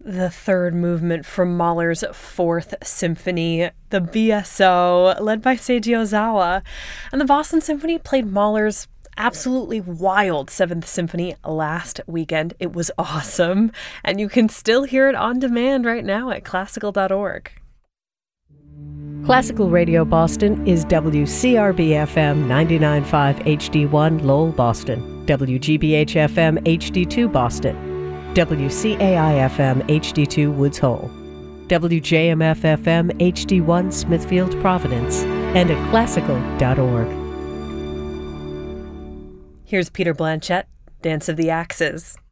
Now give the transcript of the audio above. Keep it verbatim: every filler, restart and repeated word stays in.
the third movement from Mahler's Fourth Symphony, the B S O, led by Seiji Ozawa. And the Boston Symphony played Mahler's absolutely wild Seventh Symphony last weekend. It was awesome, and you can still hear it on demand right now at classical dot org. Classical Radio Boston is W C R B F M ninety-nine point five H D one Lowell, Boston, W G B H F M H D two Boston, W C A I F M H D two Woods Hole, W J M F F M H D one Smithfield, Providence, and at classical dot org. Here's Peter Blanchett, Dance of the Axes.